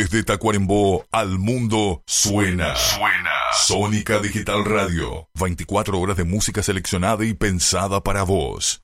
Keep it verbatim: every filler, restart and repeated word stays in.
Desde Tacuarembó al mundo suena. Suena. Sónica Digital Radio. veinticuatro horas de música seleccionada y pensada para vos.